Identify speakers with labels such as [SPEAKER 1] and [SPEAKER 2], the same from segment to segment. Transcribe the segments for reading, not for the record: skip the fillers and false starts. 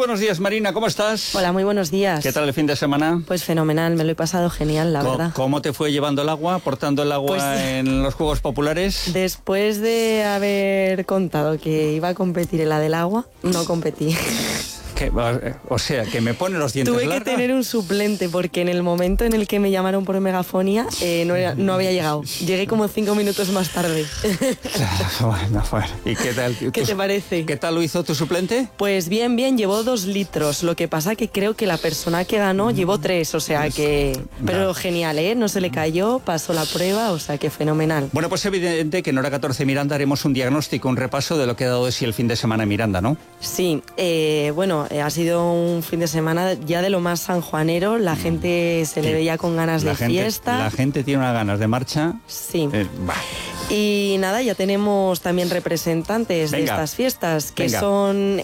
[SPEAKER 1] buenos días, Marina, ¿cómo estás?
[SPEAKER 2] Hola, muy buenos días.
[SPEAKER 1] ¿Qué tal el fin de semana?
[SPEAKER 2] Pues fenomenal, me lo he pasado genial, la verdad.
[SPEAKER 1] ¿Cómo te fue llevando el agua, portando el agua en los Juegos Populares?
[SPEAKER 2] Después de haber contado que iba a competir en la del agua, no competí.
[SPEAKER 1] O sea, que me pone los dientes largos.
[SPEAKER 2] Tuve que tener un suplente porque en el momento en el que me llamaron por megafonía no había llegado. Llegué como 5 minutos más tarde.
[SPEAKER 1] Bueno. ¿Y qué tal?
[SPEAKER 2] ¿Qué te parece?
[SPEAKER 1] ¿Qué tal lo hizo tu suplente?
[SPEAKER 2] Pues bien, llevó 2 litros. Lo que pasa que creo que la persona que ganó llevó 3, o sea que... Pero genial, ¿eh? No se le cayó, pasó la prueba, o sea que fenomenal.
[SPEAKER 1] Bueno, pues evidente que en Hora 14 Miranda haremos un diagnóstico, un repaso de lo que ha dado de sí el fin de semana en Miranda, ¿no?
[SPEAKER 2] Sí, ha sido un fin de semana ya de lo más sanjuanero. La gente se le veía con ganas de fiesta.
[SPEAKER 1] La gente tiene unas ganas de marcha.
[SPEAKER 2] Sí. Y nada, ya tenemos también representantes de estas fiestas, que son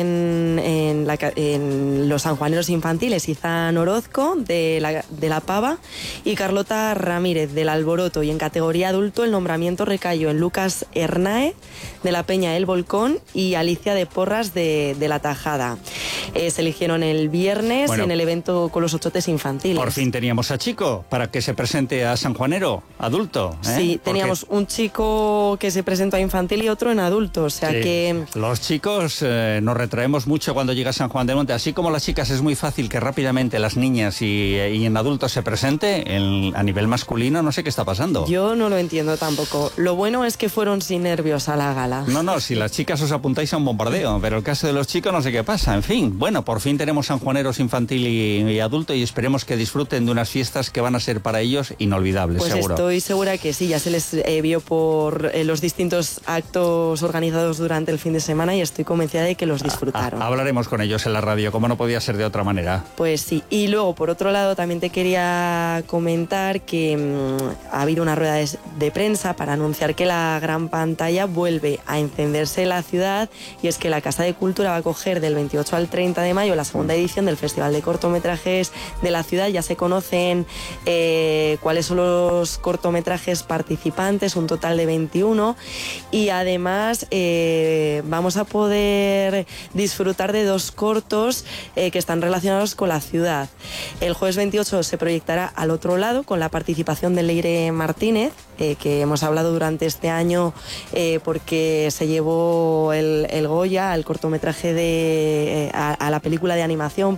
[SPEAKER 2] en los sanjuaneros infantiles, Izan Orozco, de la Pava, y Carlota Ramírez, del Alboroto. Y en categoría adulto el nombramiento recayó en Lucas Hernae, de la Peña El Volcón, y Alicia de Porras, de la Tajada. Se eligieron el viernes en el evento con los ochotes infantiles.
[SPEAKER 1] Por fin teníamos a Chico para que se presente a sanjuanero, adulto.
[SPEAKER 2] Sí, teníamos un chico que se presentó a infantil y otro en adulto, o sea que...
[SPEAKER 1] Los chicos nos retraemos mucho cuando llega San Juan de Monte, así como las chicas es muy fácil que rápidamente las niñas y en adultos se presente, a nivel masculino no sé qué está pasando.
[SPEAKER 2] Yo no lo entiendo tampoco. Lo bueno es que fueron sin nervios a la gala.
[SPEAKER 1] No, si las chicas os apuntáis a un bombardeo, pero el caso de los chicos no sé qué pasa, en fin. Bueno, por fin tenemos sanjuaneros infantil y adulto y esperemos que disfruten de unas fiestas que van a ser para ellos inolvidables,
[SPEAKER 2] pues
[SPEAKER 1] seguro.
[SPEAKER 2] Estoy segura que sí, ya se les vio por los distintos actos organizados durante el fin de semana y estoy convencida de que los disfrutaron.
[SPEAKER 1] Hablaremos con ellos en la radio, como no podía ser de otra manera.
[SPEAKER 2] Pues sí, y luego por otro lado también te quería comentar que ha habido una rueda de prensa para anunciar que la gran pantalla vuelve a encenderse en la ciudad, y es que la Casa de Cultura va a acoger del 28 al 30 de mayo la segunda edición del Festival de Cortometrajes de la ciudad. Ya se conocen cuáles son los cortometrajes participantes, un total de 21, y además vamos a poder disfrutar de 2 cortos que están relacionados con la ciudad. El jueves 28 se proyectará Al otro lado, con la participación de Leire Martínez, que hemos hablado durante este año porque se llevó el Goya al cortometraje a la película de animación,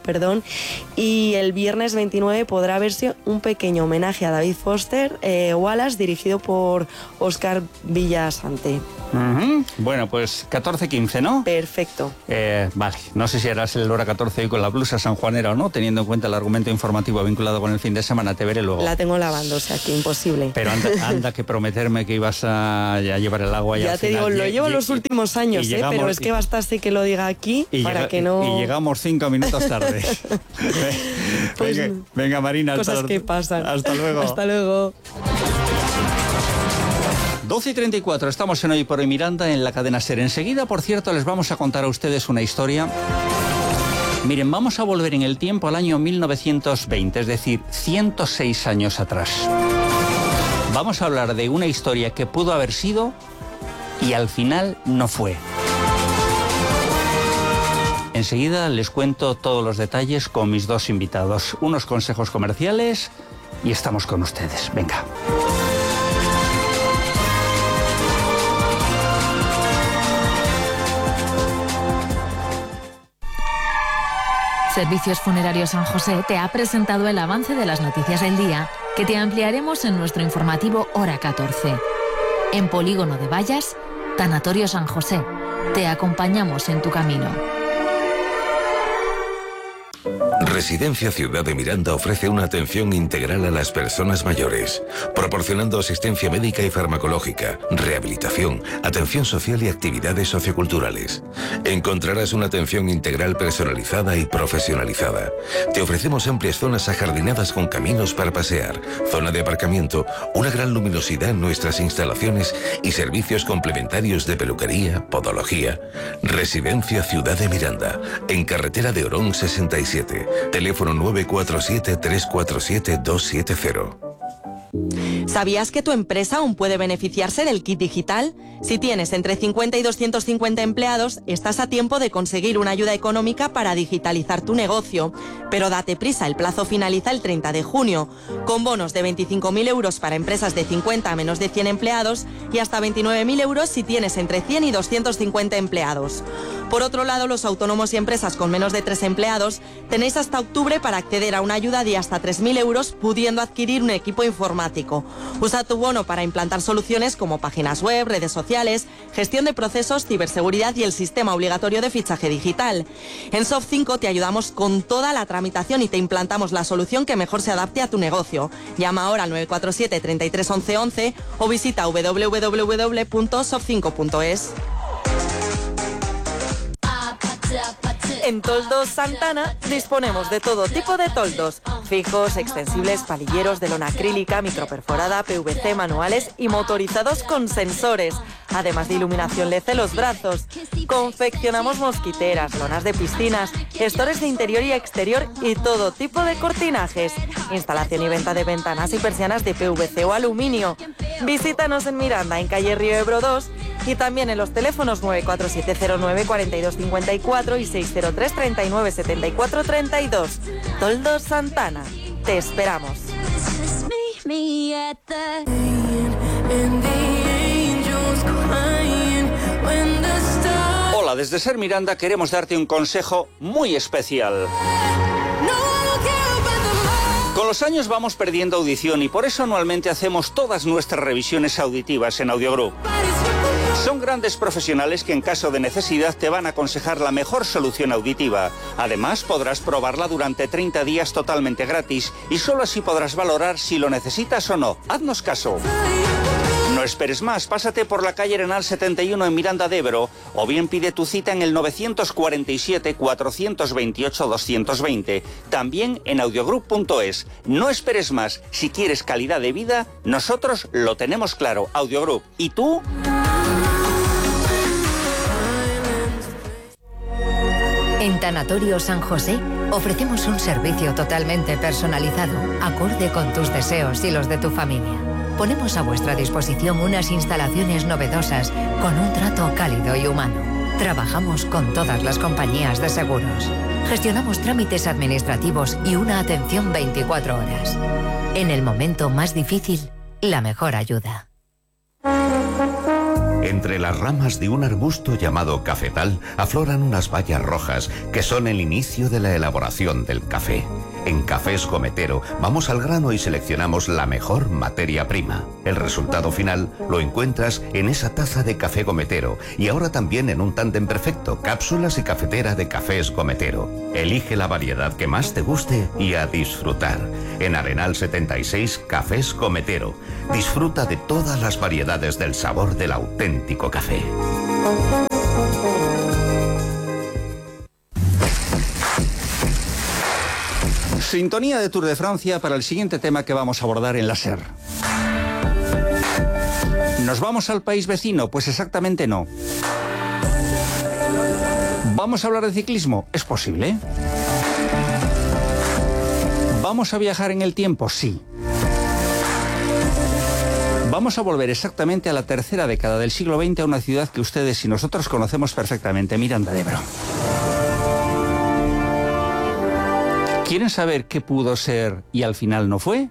[SPEAKER 2] y el viernes 29 podrá verse un pequeño homenaje a David Foster Wallace, dirigido por Óscar Villasante.
[SPEAKER 1] Bueno, pues 14-15, ¿no?
[SPEAKER 2] Perfecto.
[SPEAKER 1] Vale, no sé si harás el Hora 14 hoy con la blusa sanjuanera o no, teniendo en cuenta el argumento informativo vinculado con el fin de semana, te veré luego.
[SPEAKER 2] La tengo lavando, o sea que imposible.
[SPEAKER 1] Pero anda que prometerme que ibas a llevar el agua.
[SPEAKER 2] Ya te digo, lo llevo los últimos años, pero es que bastase que lo diga aquí para que no...
[SPEAKER 1] Y llegamos 5 minutos tarde. Venga, Marina.
[SPEAKER 2] Cosas que pasan.
[SPEAKER 1] Hasta luego.
[SPEAKER 2] Hasta luego.
[SPEAKER 1] 12:34, estamos en Hoy por Hoy Miranda, en la cadena SER. Enseguida, por cierto, les vamos a contar a ustedes una historia. Miren, vamos a volver en el tiempo al año 1920, es decir, 106 años atrás. Vamos a hablar de una historia que pudo haber sido y al final no fue. Enseguida les cuento todos los detalles con mis 2 invitados, unos consejos comerciales y estamos con ustedes. Venga.
[SPEAKER 3] Servicios Funerarios San José te ha presentado el avance de las noticias del día, que te ampliaremos en nuestro informativo Hora 14. En Polígono de Vallas, Tanatorio San José. Te acompañamos en tu camino.
[SPEAKER 4] Residencia Ciudad de Miranda ofrece una atención integral a las personas mayores, proporcionando asistencia médica y farmacológica, rehabilitación, atención social y actividades socioculturales. Encontrarás una atención integral personalizada y profesionalizada. Te ofrecemos amplias zonas ajardinadas con caminos para pasear, zona de aparcamiento, una gran luminosidad en nuestras instalaciones y servicios complementarios de peluquería, podología. Residencia Ciudad de Miranda, en carretera de Orón 67. Teléfono 947-347-270.
[SPEAKER 2] ¿Sabías que tu empresa aún puede beneficiarse del kit digital? Si tienes entre 50 y 250 empleados, estás a tiempo de conseguir una ayuda económica para digitalizar tu negocio. Pero date prisa, el plazo finaliza el 30 de junio, con bonos de 25.000 euros para empresas de 50 a menos de 100 empleados y hasta 29.000 euros si tienes entre 100 y 250 empleados. Por otro lado, los autónomos y empresas con menos de 3 empleados tenéis hasta octubre para acceder a una ayuda de hasta 3.000 euros pudiendo adquirir un equipo informático. Usa tu bono para implantar soluciones como páginas web, redes sociales, gestión de procesos, ciberseguridad y el sistema obligatorio de fichaje digital. En Soft5 te ayudamos con toda la tramitación y te implantamos la solución que mejor se adapte a tu negocio. Llama ahora al 947 33 11 11 o visita www.soft5.es. En Toldos Santana disponemos de todo tipo de toldos, fijos, extensibles, palilleros de lona acrílica, microperforada, PVC, manuales y motorizados con sensores, además de iluminación LED en los brazos. Confeccionamos mosquiteras, lonas de piscinas, estores de interior y exterior y todo tipo de cortinajes, instalación y venta de ventanas y persianas de PVC o aluminio. Visítanos en Miranda, en calle Río Ebro 2, y también en los teléfonos 94709-4254 y 603-397432. Toldos Santana. Te esperamos.
[SPEAKER 1] Hola, desde Ser Miranda queremos darte un consejo muy especial. Con los años vamos perdiendo audición y por eso anualmente hacemos todas nuestras revisiones auditivas en Audiogroup. Son grandes profesionales que en caso de necesidad te van a aconsejar la mejor solución auditiva. Además, podrás probarla durante 30 días totalmente gratis y solo así podrás valorar si lo necesitas o no. Haznos caso. No esperes más, pásate por la calle Arenal 71 en Miranda de Ebro o bien pide tu cita en el 947-428-220. También en audiogroup.es. No esperes más, si quieres calidad de vida, nosotros lo tenemos claro, Audiogroup. ¿Y tú?
[SPEAKER 5] En Tanatorio San José ofrecemos un servicio totalmente personalizado, acorde con tus deseos y los de tu familia. Ponemos a vuestra disposición unas instalaciones novedosas con un trato cálido y humano. Trabajamos con todas las compañías de seguros. Gestionamos trámites administrativos y una atención 24 horas. En el momento más difícil, la mejor ayuda.
[SPEAKER 6] Entre las ramas de un arbusto llamado cafetal afloran unas bayas rojas que son el inicio de la elaboración del café. En Cafés Gometero vamos al grano y seleccionamos la mejor materia prima. El resultado final lo encuentras en esa taza de café Gometero y ahora también en un tándem perfecto, cápsulas y cafetera de Cafés Gometero. Elige la variedad que más te guste y a disfrutar. En Arenal 76, Cafés Gometero. Disfruta de todas las variedades del sabor del auténtico café.
[SPEAKER 1] Sintonía de Tour de Francia para el siguiente tema que vamos a abordar en la SER. ¿Nos vamos al país vecino? Pues exactamente no. ¿Vamos a hablar de ciclismo? ¿Es posible? ¿Vamos a viajar en el tiempo? Sí. Vamos a volver exactamente a la tercera década del siglo XX a una ciudad que ustedes y nosotros conocemos perfectamente, Miranda de Ebro. ¿Quieren saber qué pudo ser y al final no fue?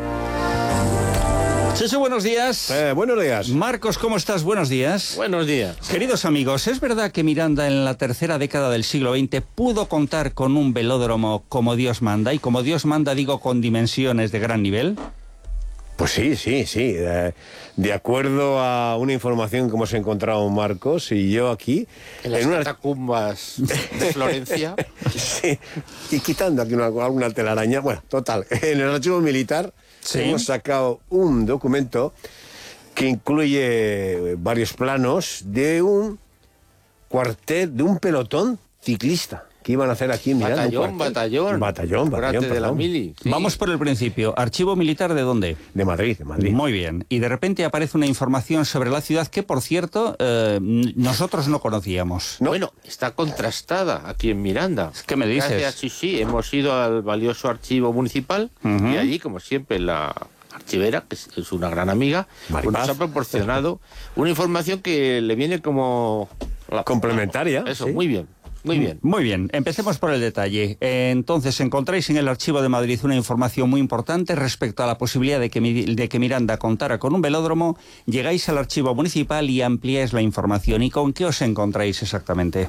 [SPEAKER 1] Chechu, buenos días.
[SPEAKER 7] Buenos días.
[SPEAKER 1] Marcos, ¿cómo estás? Buenos días.
[SPEAKER 7] Buenos días.
[SPEAKER 1] Queridos amigos, ¿es verdad que Miranda en la tercera década del siglo XX pudo contar con un velódromo como Dios manda? Y como Dios manda digo con dimensiones de gran nivel.
[SPEAKER 7] Pues sí. De acuerdo a una información que hemos encontrado Marcos y yo aquí...
[SPEAKER 8] En las catacumbas de Florencia.
[SPEAKER 7] Sí, y quitando aquí alguna telaraña. Bueno, total, en el archivo militar hemos sacado un documento que incluye varios planos de un cuartel, de un pelotón ciclista que iban a hacer aquí en Miranda. Batallón
[SPEAKER 8] de la mili. Sí.
[SPEAKER 1] Vamos por el principio. ¿Archivo militar de dónde?
[SPEAKER 7] De Madrid.
[SPEAKER 1] Muy bien. Y de repente aparece una información sobre la ciudad que, por cierto, nosotros no conocíamos.
[SPEAKER 8] ¿No? Bueno, está contrastada aquí en Miranda.
[SPEAKER 1] ¿Qué me dices?
[SPEAKER 8] Sí, hemos ido al valioso archivo municipal y allí, como siempre, la Chivera, que es una gran amiga, pues nos ha proporcionado una información que le viene como...
[SPEAKER 7] complementaria.
[SPEAKER 8] Eso,
[SPEAKER 7] ¿sí?
[SPEAKER 8] Muy bien. Muy bien.
[SPEAKER 1] Muy bien, empecemos por el detalle. Entonces, encontráis en el Archivo de Madrid una información muy importante respecto a la posibilidad de que Miranda contara con un velódromo. Llegáis al Archivo Municipal y ampliáis la información. ¿Y con qué os encontráis exactamente?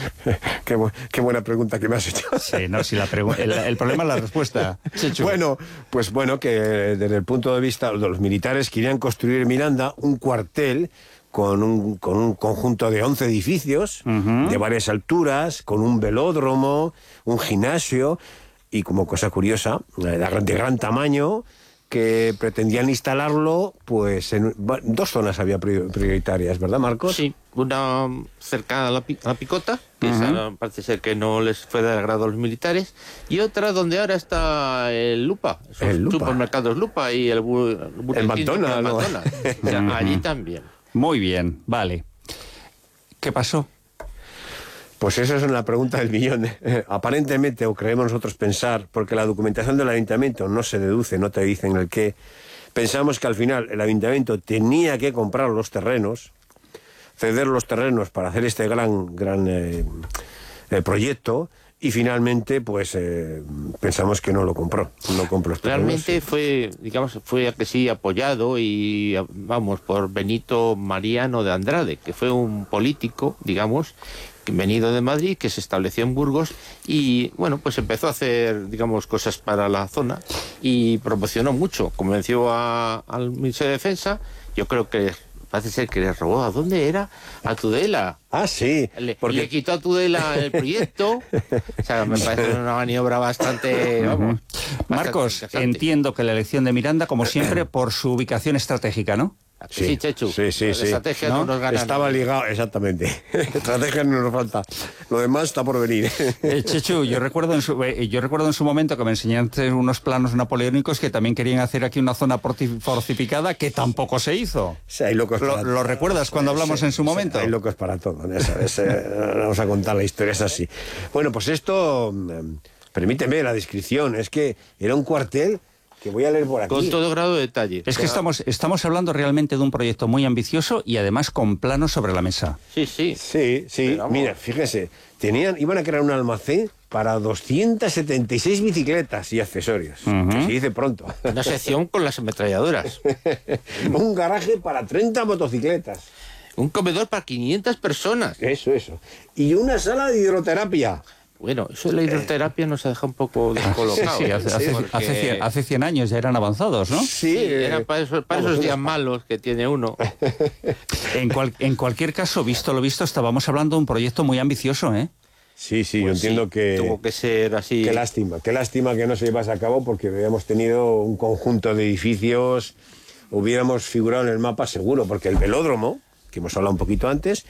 [SPEAKER 7] Qué buena pregunta que me has hecho.
[SPEAKER 1] Sí, no, si el problema es la respuesta. Chechu.
[SPEAKER 7] Bueno, que desde el punto de vista de los militares querían construir en Miranda un cuartel con un conjunto de 11 edificios de varias alturas, con un velódromo, un gimnasio y, como cosa curiosa, de gran tamaño, que pretendían instalarlo pues en 2 zonas había prioritarias, ¿verdad, Marcos?
[SPEAKER 8] Sí, una cercana a la Picota, que esa parece ser que no les fue de agrado a los militares, y otra donde ahora está el Lupa, esos supermercados Lupa y el
[SPEAKER 7] McDonald's, ¿no?
[SPEAKER 8] O sea, allí también.
[SPEAKER 1] Muy bien, vale. ¿Qué pasó?
[SPEAKER 7] Pues esa es una pregunta del millón. Aparentemente, o creemos nosotros pensar, porque la documentación del ayuntamiento no se deduce, no te dicen el qué, pensamos que al final el ayuntamiento tenía que comprar los terrenos, ceder los terrenos para hacer este gran proyecto, y finalmente pues pensamos que no lo compró, no compró los terrenos.
[SPEAKER 8] Realmente fue que sí apoyado y vamos por Benito Mariano de Andrade, que fue un político, digamos, venido de Madrid, que se estableció en Burgos y, bueno, pues empezó a hacer, digamos, cosas para la zona y promocionó mucho. Convenció al Ministerio de Defensa, yo creo que parece ser que le robó, ¿a dónde era? A Tudela.
[SPEAKER 7] Ah, sí.
[SPEAKER 8] Le quitó a Tudela el proyecto. O sea, me parece una maniobra bastante... Vamos,
[SPEAKER 1] Marcos, entiendo que la elección de Miranda, como siempre, por su ubicación estratégica, ¿no?
[SPEAKER 8] Sí, Chechu.
[SPEAKER 7] Sí.
[SPEAKER 8] La estrategia no nos gana.
[SPEAKER 7] Estaba ligado, exactamente. Estrategia no nos falta. Lo demás está por venir.
[SPEAKER 1] Chechu, yo recuerdo en su momento que me enseñaste unos planos napoleónicos que también querían hacer aquí una zona fortificada que tampoco se hizo.
[SPEAKER 7] Sí, hay locos para
[SPEAKER 1] ¿Lo recuerdas cuando hablamos en su momento?
[SPEAKER 7] Sí, hay locos para todo. Vamos a contar la historia, es así. Bueno, pues esto, permíteme la descripción, es que era un cuartel que voy a leer por aquí.
[SPEAKER 8] Con todo grado de detalle.
[SPEAKER 1] Es que estamos hablando realmente de un proyecto muy ambicioso y además con planos sobre la mesa.
[SPEAKER 8] Sí.
[SPEAKER 7] Mira, fíjese, iban a crear un almacén para 276 bicicletas y accesorios. Que se dice pronto.
[SPEAKER 8] Una sección con las ametralladoras.
[SPEAKER 7] Un garaje para 30 motocicletas.
[SPEAKER 8] Un comedor para 500 personas.
[SPEAKER 7] Eso. Y una sala de hidroterapia.
[SPEAKER 8] Bueno, eso de la hidroterapia nos ha dejado un poco descolocado.
[SPEAKER 1] Sí, hace 100 años ya eran avanzados, ¿no?
[SPEAKER 7] Sí.
[SPEAKER 8] Era para esos días malos que tiene uno.
[SPEAKER 1] En cualquier caso, visto lo visto, estábamos hablando de un proyecto muy ambicioso, ¿eh?
[SPEAKER 7] Sí,
[SPEAKER 8] Pues
[SPEAKER 7] yo entiendo que...
[SPEAKER 8] Tuvo que ser así.
[SPEAKER 7] Qué lástima que no se llevase a cabo, porque hubiéramos tenido un conjunto de edificios, hubiéramos figurado en el mapa seguro, porque el velódromo, que hemos hablado un poquito antes,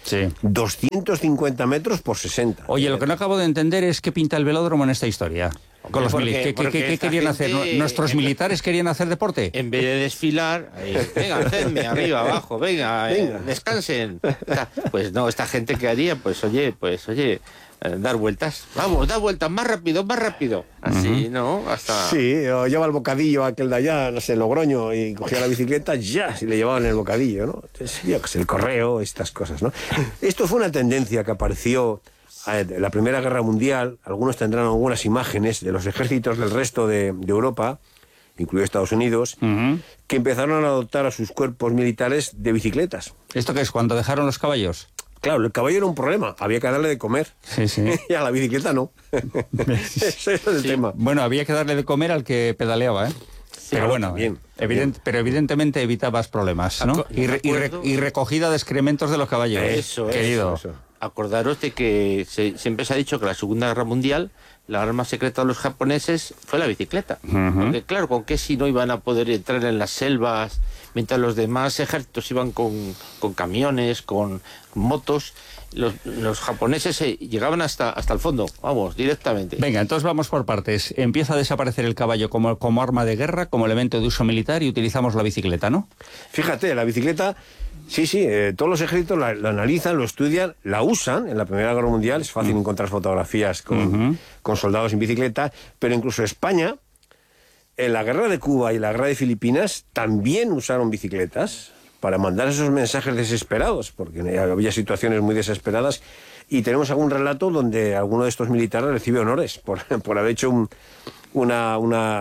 [SPEAKER 7] 250 metros por 60.
[SPEAKER 1] Oye, lo que no acabo de entender es qué pinta el velódromo en esta historia. Con los ¿Qué querían hacer? ¿Nuestros militares querían hacer deporte?
[SPEAKER 8] En vez de desfilar, venga, hacedme arriba, abajo, venga. Descansen. Pues no, esta gente que haría, pues oye, dar vueltas. Vamos, da vueltas, más rápido. Así, ¿no? Hasta...
[SPEAKER 7] Sí, o lleva el bocadillo aquel de allá, no sé, Logroño, y cogía la bicicleta, y le llevaban el bocadillo, ¿no? Entonces, el correo, estas cosas, ¿no? Esto fue una tendencia que apareció en la Primera Guerra Mundial. Algunos tendrán algunas imágenes de los ejércitos del resto de Europa, incluido Estados Unidos, que empezaron a adoptar a sus cuerpos militares de bicicletas.
[SPEAKER 1] ¿Esto qué es? ¿Cuando dejaron los caballos?
[SPEAKER 7] Claro, el caballo era un problema, había que darle de comer.
[SPEAKER 1] Sí.
[SPEAKER 7] Y a la bicicleta no. Ese es el tema.
[SPEAKER 1] Bueno, había que darle de comer al que pedaleaba, ¿eh? Pero bueno, pero evidentemente evitabas problemas, ¿no? Y recogida de excrementos de los caballos.
[SPEAKER 8] Eso,
[SPEAKER 1] querido.
[SPEAKER 8] Eso. Acordaros de que siempre se ha dicho que la Segunda Guerra Mundial, la arma secreta de los japoneses fue la bicicleta. Porque claro, ¿con qué si no iban a poder entrar en las selvas mientras los demás ejércitos iban con camiones, con motos? Los japoneses llegaban hasta el fondo, vamos, directamente.
[SPEAKER 1] Venga, entonces vamos por partes. Empieza a desaparecer el caballo como arma de guerra, como elemento de uso militar, y utilizamos la bicicleta, ¿no?
[SPEAKER 7] Fíjate, la bicicleta, todos los ejércitos la analizan, lo estudian, la usan. En la Primera Guerra Mundial es fácil encontrar fotografías con soldados en bicicleta, pero incluso España en la guerra de Cuba y la guerra de Filipinas también usaron bicicletas para mandar esos mensajes desesperados, porque había situaciones muy desesperadas, y tenemos algún relato donde alguno de estos militares recibe honores por haber hecho una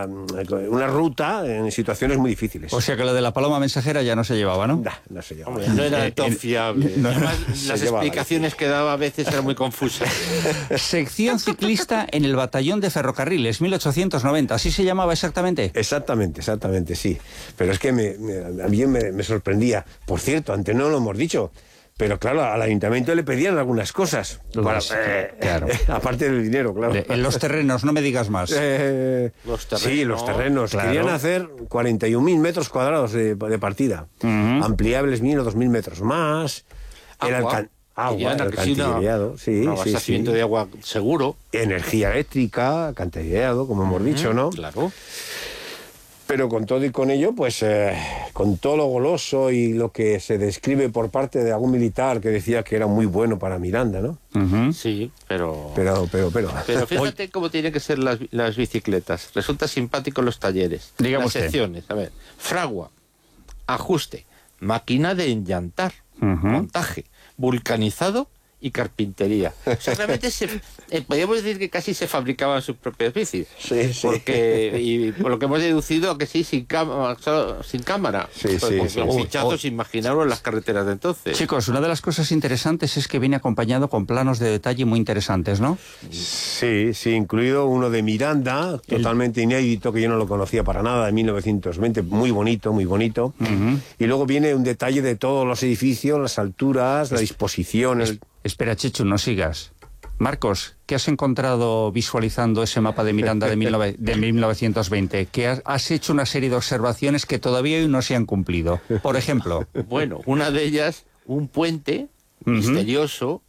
[SPEAKER 7] ruta en situaciones muy difíciles.
[SPEAKER 1] O sea que lo de la paloma mensajera ya no se llevaba, ¿no?
[SPEAKER 7] No se llevaba.
[SPEAKER 8] Hombre, no era tan fiable. Además, las explicaciones que daba a veces eran muy confusas.
[SPEAKER 1] Sección ciclista en el batallón de ferrocarriles, 1890, ¿así se llamaba exactamente?
[SPEAKER 7] Exactamente, sí. Pero es que a mí me sorprendía. Por cierto, antes no lo hemos dicho, pero claro, al ayuntamiento le pedían algunas cosas.
[SPEAKER 1] Claro.
[SPEAKER 7] Aparte del dinero, claro.
[SPEAKER 1] En los terrenos, no me digas más.
[SPEAKER 7] Sí, los terrenos.
[SPEAKER 1] Claro.
[SPEAKER 7] Querían hacer 41.000 metros cuadrados de partida. Ampliables 1.000 o 2.000 metros más. El alcantarillado. Sí,
[SPEAKER 8] abastecimiento de agua seguro.
[SPEAKER 7] Energía eléctrica, alcantarillado, como hemos dicho, ¿no?
[SPEAKER 8] Claro.
[SPEAKER 7] Pero con todo y con ello, pues con todo lo goloso y lo que se describe por parte de algún militar que decía que era muy bueno para Miranda, ¿no?
[SPEAKER 8] Sí, pero...
[SPEAKER 7] Pero
[SPEAKER 8] fíjate cómo tienen que ser las bicicletas. Resulta simpático los talleres.
[SPEAKER 1] Dígame
[SPEAKER 8] las
[SPEAKER 1] usted.
[SPEAKER 8] secciones, a ver. Fragua, ajuste, máquina de enllantar, montaje, vulcanizado y carpintería. O sea, realmente podríamos decir que casi se fabricaban sus propias bicis.
[SPEAKER 7] Sí.
[SPEAKER 8] Y por lo que hemos deducido que sí, sin cámara.
[SPEAKER 7] Sí.
[SPEAKER 8] Los pinchazos, imaginaros las carreteras de entonces.
[SPEAKER 1] Chicos, una de las cosas interesantes es que viene acompañado con planos de detalle muy interesantes, ¿no?
[SPEAKER 7] Sí, incluido uno de Miranda, totalmente inédito, que yo no lo conocía para nada, de 1920, muy bonito. Y luego viene un detalle de todos los edificios, las alturas, la disposición.
[SPEAKER 1] Espera, Chechu, no sigas. Marcos, ¿qué has encontrado visualizando ese mapa de Miranda de 1920? Que has hecho una serie de observaciones que todavía hoy no se han cumplido. Por ejemplo.
[SPEAKER 8] Bueno, una de ellas, un puente misterioso,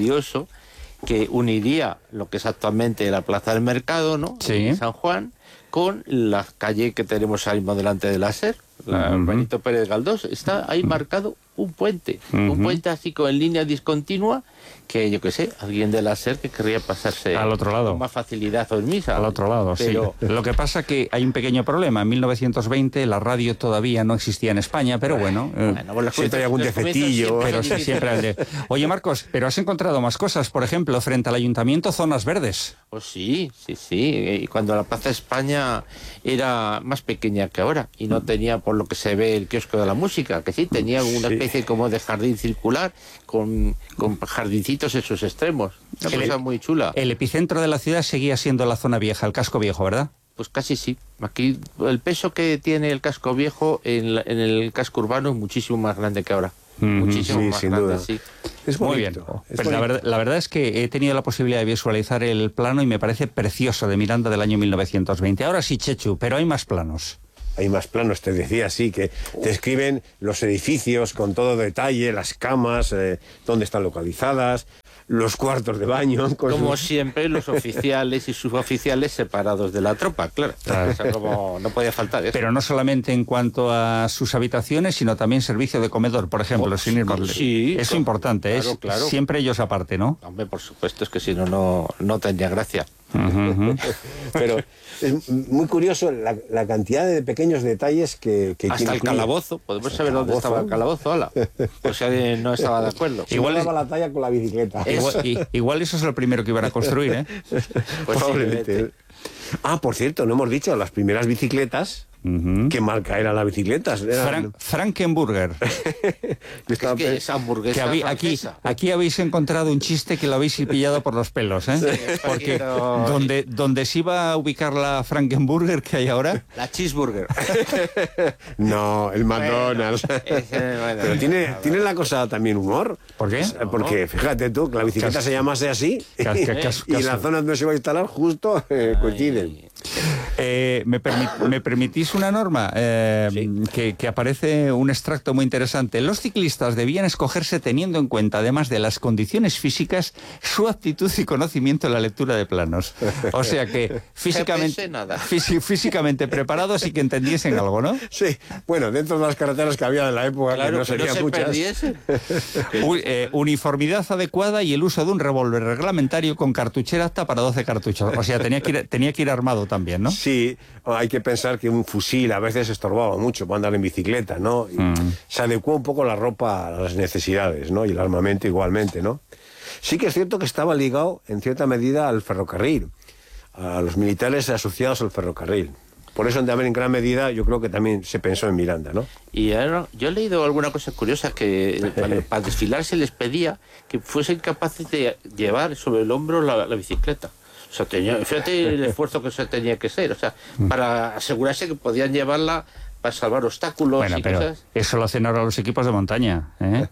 [SPEAKER 8] que uniría lo que es actualmente la Plaza del Mercado, ¿no?
[SPEAKER 1] Sí.
[SPEAKER 8] En San Juan, con la calle que tenemos ahí mismo delante de la SER, Benito Pérez Galdós. Está ahí marcado un puente así en línea discontinua, que yo qué sé, alguien de la SER que querría pasarse
[SPEAKER 1] al otro lado
[SPEAKER 8] con más facilidad o en misa.
[SPEAKER 1] Al otro lado, pero... sí. Lo que pasa que hay un pequeño problema. En 1920 la radio todavía no existía en España, pero bueno
[SPEAKER 7] siempre hay algún defectillo.
[SPEAKER 1] Pero sí, siempre hay Oye, Marcos, pero has encontrado más cosas. Por ejemplo, frente al ayuntamiento, zonas verdes.
[SPEAKER 8] Pues sí. Y cuando la Plaza España era más pequeña que ahora y no tenía, por lo que se ve, el kiosco de la música, que sí, tenía una especie como de jardín circular con jardincitos en sus extremos. Una cosa muy chula.
[SPEAKER 1] El epicentro de la ciudad seguía siendo la zona vieja, el casco viejo, ¿verdad?
[SPEAKER 8] Pues casi sí. Aquí el peso que tiene el casco viejo en el casco urbano es muchísimo más grande que ahora. Muchísimo más
[SPEAKER 7] sin
[SPEAKER 8] grande,
[SPEAKER 7] duda.
[SPEAKER 8] sí.
[SPEAKER 7] Es
[SPEAKER 1] muy bien. Pero la verdad es que he tenido la posibilidad de visualizar el plano y me parece precioso, de Miranda del año 1920. Ahora sí, Chechu, pero hay más planos.
[SPEAKER 7] Hay más planos, te decía, sí, que describen los edificios con todo detalle, las camas, dónde están localizadas, los cuartos de baño.
[SPEAKER 8] Como siempre, los oficiales y suboficiales separados de la tropa, claro. O sea, como no podía faltar eso.
[SPEAKER 1] Pero no solamente en cuanto a sus habitaciones, sino también servicio de comedor, por ejemplo, sin ir más lejos. Sí, eso es importante, claro. Siempre ellos aparte, ¿no?
[SPEAKER 8] Hombre, por supuesto, es que si no tendría gracia.
[SPEAKER 7] Pero es muy curioso la cantidad de pequeños detalles que
[SPEAKER 8] hasta el calabozo, podemos saber dónde estaba el calabozo, hola. Pues si alguien no estaba de acuerdo.
[SPEAKER 7] Igual daba la talla con la bicicleta.
[SPEAKER 1] Igual eso es lo primero que iban a construir, ¿eh?
[SPEAKER 8] Pues
[SPEAKER 7] probablemente. Por cierto, no hemos dicho las primeras bicicletas. ¿Qué marca eran las bicicletas?
[SPEAKER 1] Frankenburger.
[SPEAKER 8] Es que esa hamburguesa
[SPEAKER 1] aquí habéis encontrado un chiste que lo habéis pillado por los pelos, ¿eh?
[SPEAKER 8] Sí,
[SPEAKER 1] porque donde se iba a ubicar la Frankenburger que hay ahora.
[SPEAKER 8] La cheeseburger.
[SPEAKER 7] No, el McDonald's. Pero tiene la cosa también humor.
[SPEAKER 1] ¿Por qué?
[SPEAKER 7] Porque fíjate tú, que la bicicleta se llamase así y la zona donde se va a instalar justo coinciden.
[SPEAKER 1] ¿Me permitís una norma? Que aparece un extracto muy interesante. Los ciclistas debían escogerse teniendo en cuenta, además de las condiciones físicas, su aptitud y conocimiento en la lectura de planos. O sea que físicamente preparados y que entendiesen algo, ¿no?
[SPEAKER 7] Sí, bueno, dentro de las carreteras que había de la época,
[SPEAKER 8] claro,
[SPEAKER 7] que no serían muchas.
[SPEAKER 1] Uniformidad adecuada y el uso de un revólver reglamentario con cartuchera apta para 12 cartuchos. O sea, tenía que ir armado también, ¿no?
[SPEAKER 7] Sí, Sí, hay que pensar que un fusil a veces estorbaba mucho para andar en bicicleta, ¿no? Y se adecuó un poco la ropa a las necesidades, ¿no? Y el armamento igualmente, ¿no? Sí que es cierto que estaba ligado, en cierta medida, al ferrocarril, a los militares asociados al ferrocarril. Por eso también en gran medida yo creo que también se pensó en Miranda, ¿no?
[SPEAKER 8] Y ahora, yo he leído alguna cosa curiosa, que para desfilar se les pedía que fuesen capaces de llevar sobre el hombro la bicicleta. O sea, fíjate el esfuerzo que se tenía que ser, o sea, para asegurarse que podían llevarla para salvar obstáculos y
[SPEAKER 1] pero
[SPEAKER 8] cosas.
[SPEAKER 1] Eso lo hacen ahora los equipos de montaña, ¿eh?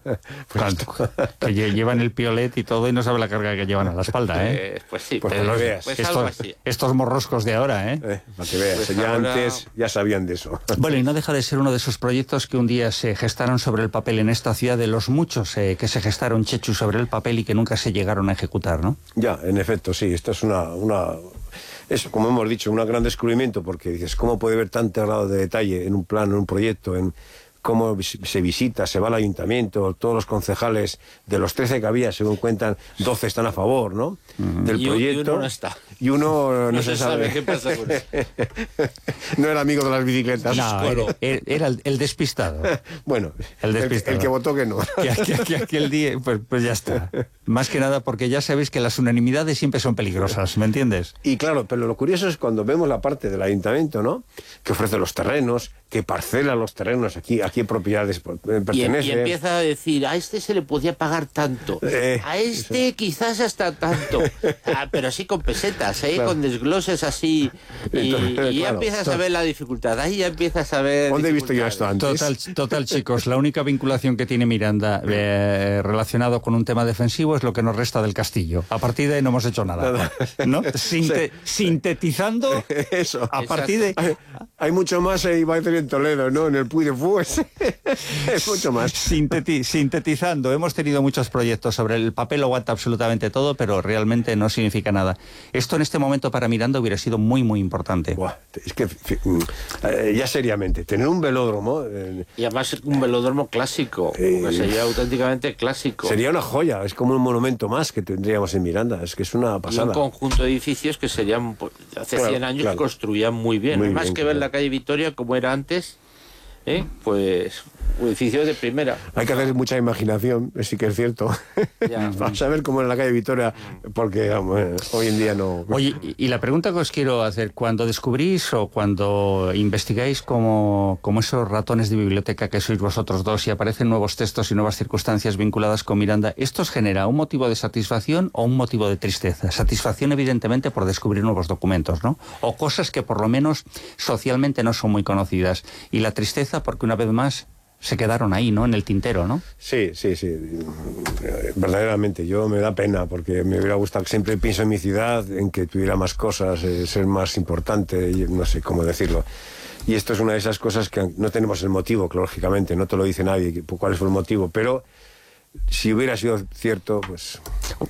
[SPEAKER 1] Que llevan el piolet y todo y no saben la carga que llevan a la espalda, ¿eh?
[SPEAKER 8] Pues sí,
[SPEAKER 7] pues lo veas.
[SPEAKER 8] Pues algo así.
[SPEAKER 1] Estos morroscos de ahora, ¿eh?
[SPEAKER 7] Para que veas,
[SPEAKER 8] Pues
[SPEAKER 7] ya
[SPEAKER 8] ahora...
[SPEAKER 7] antes ya sabían de eso.
[SPEAKER 1] Bueno, y no deja de ser uno de esos proyectos que un día se gestaron sobre el papel en esta ciudad, de los muchos que se gestaron, Chechu, sobre el papel y que nunca se llegaron a ejecutar, ¿no?
[SPEAKER 7] Ya, en efecto, sí, esta es es, como hemos dicho, un gran descubrimiento, porque dices, ¿cómo puede haber tanto grado de detalle en un plano, en un proyecto, en cómo se visita, se va al ayuntamiento, todos los concejales, de los 13 que había, según cuentan, 12 están a favor, ¿no? Del proyecto.
[SPEAKER 8] Y uno no está.
[SPEAKER 7] Y uno
[SPEAKER 8] no se sabe qué pasa con eso.
[SPEAKER 7] No era amigo de las bicicletas.
[SPEAKER 1] No, era el despistado.
[SPEAKER 7] Bueno,
[SPEAKER 1] el despistado.
[SPEAKER 7] El que votó que no.
[SPEAKER 1] Que aquel día, pues ya está. Más que nada porque ya sabéis que las unanimidades siempre son peligrosas, ¿me entiendes?
[SPEAKER 7] Y claro, pero lo curioso es cuando vemos la parte del ayuntamiento, ¿no? Que ofrece los terrenos, que parcela los terrenos aquí en propiedades pertenece.
[SPEAKER 8] Y empieza a decir, a este se le podía pagar tanto, a este quizás hasta tanto, pero así con pesetas,
[SPEAKER 7] claro.
[SPEAKER 8] Con desgloses así, y ya
[SPEAKER 7] claro,
[SPEAKER 8] empiezas a ver la dificultad, ahí ya empiezas a ver...
[SPEAKER 7] ¿Dónde he visto yo esto antes?
[SPEAKER 1] Total, chicos, la única vinculación que tiene Miranda relacionado con un tema defensivo es lo que nos resta del castillo. A partir de ahí no hemos hecho nada. ¿No? Sintetizando,
[SPEAKER 7] eso.
[SPEAKER 1] A partir de...
[SPEAKER 7] Hay mucho más en en Toledo, ¿no? En el Puy de Fues. Es mucho más.
[SPEAKER 1] Sintetizando, hemos tenido muchos proyectos sobre el papel, lo aguanta absolutamente todo, pero realmente no significa nada. Esto en este momento para Miranda hubiera sido muy, muy importante.
[SPEAKER 7] Buah, es que, ya seriamente, tener un velódromo...
[SPEAKER 8] y además un velódromo clásico, que sería auténticamente clásico.
[SPEAKER 7] Sería una joya, es como un monumento más que tendríamos en Miranda, es que es una pasada.
[SPEAKER 8] Y un conjunto de edificios que serían, hace 100 años, que construían muy bien. Muy más bien, que ver la calle Vitoria como era antes, pues edificios de primera.
[SPEAKER 7] Hay que hacer mucha imaginación, sí que es cierto. Para saber cómo era la calle Vitoria, porque hoy en día no...
[SPEAKER 1] Oye, y la pregunta que os quiero hacer, cuando descubrís o cuando investigáis como esos ratones de biblioteca que sois vosotros dos y aparecen nuevos textos y nuevas circunstancias vinculadas con Miranda, ¿esto os genera un motivo de satisfacción o un motivo de tristeza? Satisfacción, evidentemente, por descubrir nuevos documentos, ¿no? O cosas que por lo menos socialmente no son muy conocidas. Y la tristeza porque una vez más se quedaron ahí, ¿no? En el tintero, ¿no?
[SPEAKER 7] Sí. Verdaderamente, yo me da pena porque me hubiera gustado, siempre pienso en mi ciudad, en que tuviera más cosas, ser más importante, no sé cómo decirlo. Y esto es una de esas cosas que no tenemos el motivo, lógicamente, no te lo dice nadie, cuál fue el motivo, pero si hubiera sido cierto, pues...